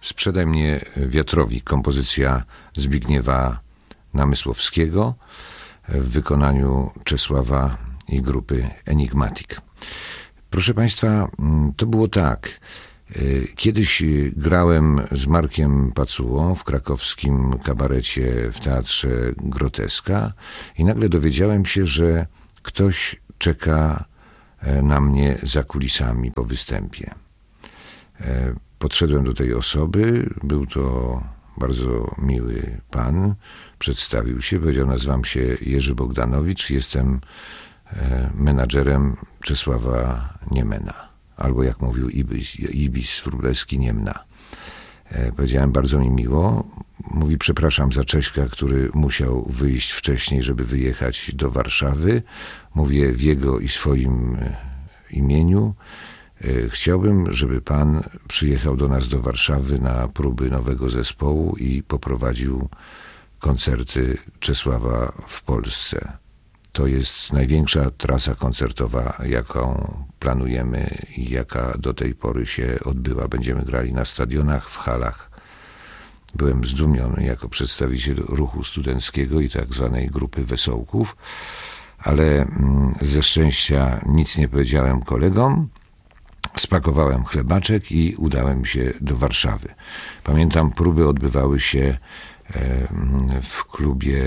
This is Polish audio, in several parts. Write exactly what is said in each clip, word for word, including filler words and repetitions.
Sprzedaj mnie wiatrowi, kompozycja Zbigniewa Namysłowskiego w wykonaniu Czesława i grupy Enigmatic. Proszę Państwa, to było tak. Kiedyś grałem z Markiem Pacułą w krakowskim kabarecie w Teatrze Groteska i nagle dowiedziałem się, że ktoś czeka na mnie za kulisami po występie. Podszedłem do tej osoby, był to bardzo miły pan, przedstawił się, powiedział: nazywam się Jerzy Bogdanowicz, jestem menadżerem Czesława Niemena, albo jak mówił Ibis, Ibis Wróblewski, Niemna. Powiedziałem: bardzo mi miło. Mówi: przepraszam za Cześka, który musiał wyjść wcześniej, żeby wyjechać do Warszawy. Mówię w jego i swoim imieniu. Chciałbym, żeby pan przyjechał do nas do Warszawy na próby nowego zespołu i poprowadził koncerty Czesława w Polsce. To jest największa trasa koncertowa, jaką planujemy i jaka do tej pory się odbyła. Będziemy grali na stadionach, w halach. Byłem zdumiony jako przedstawiciel ruchu studenckiego i tak zwanej grupy wesołków, ale ze szczęścia nic nie powiedziałem kolegom. Spakowałem chlebaczek i udałem się do Warszawy. Pamiętam, próby odbywały się w klubie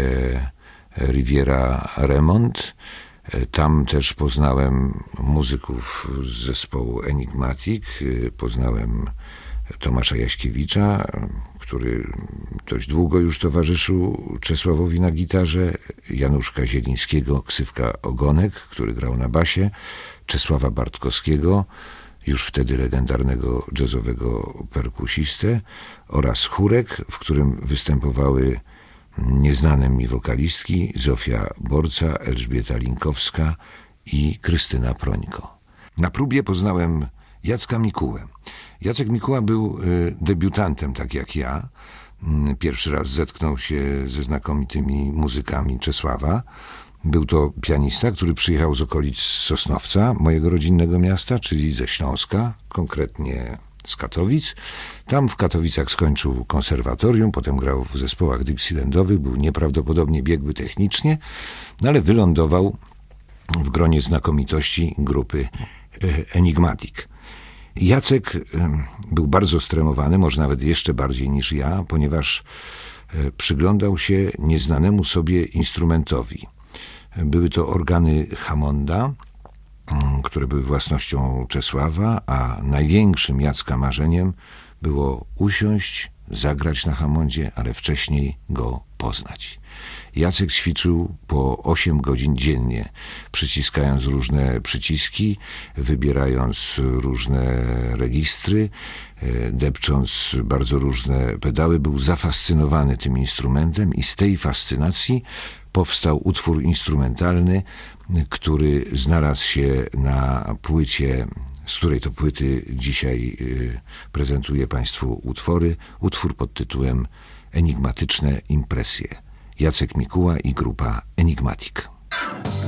Riviera Remont. Tam też poznałem muzyków z zespołu Enigmatic. Poznałem Tomasza Jaśkiewicza, który dość długo już towarzyszył Czesławowi na gitarze, Januszka Zielińskiego, ksywka Ogonek, który grał na basie, Czesława Bartkowskiego, już wtedy legendarnego jazzowego perkusistę, oraz chórek, w którym występowały nieznane mi wokalistki Zofia Borca, Elżbieta Linkowska i Krystyna Prońko. Na próbie poznałem Jacka Mikułę. Jacek Mikuła był debiutantem, tak jak ja. Pierwszy raz zetknął się ze znakomitymi muzykami Czesława. Był to pianista, który przyjechał z okolic Sosnowca, mojego rodzinnego miasta, czyli ze Śląska, konkretnie z Katowic. Tam w Katowicach skończył konserwatorium, potem grał w zespołach Dixielandowych, był nieprawdopodobnie biegły technicznie, no ale wylądował w gronie znakomitości grupy Enigmatic. Jacek był bardzo stremowany, może nawet jeszcze bardziej niż ja, ponieważ przyglądał się nieznanemu sobie instrumentowi. Były to organy Hammonda, które były własnością Czesława, a największym Jacka marzeniem było usiąść, zagrać na Hammondzie, ale wcześniej go poznać. Jacek ćwiczył po osiem godzin dziennie, przyciskając różne przyciski, wybierając różne registry, depcząc bardzo różne pedały. Był zafascynowany tym instrumentem i z tej fascynacji powstał utwór instrumentalny, który znalazł się na płycie, z której to płyty dzisiaj prezentuję Państwu utwory. Utwór pod tytułem Enigmatyczne impresje. Jacek Mikuła i grupa Enigmatic.